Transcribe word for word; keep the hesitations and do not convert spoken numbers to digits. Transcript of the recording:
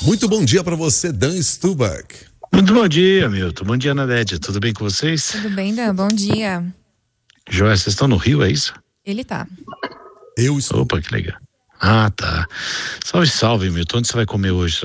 Muito bom dia para você, Dan Stubach. Muito bom dia, Milton. Bom dia, Nadédia. Tudo bem com vocês? Tudo bem, Dan? Bom dia. Joia, vocês estão no Rio, é isso? Ele tá. Eu estou. Opa, que legal. Ah, tá. Salve, salve, Milton. Onde você vai comer hoje?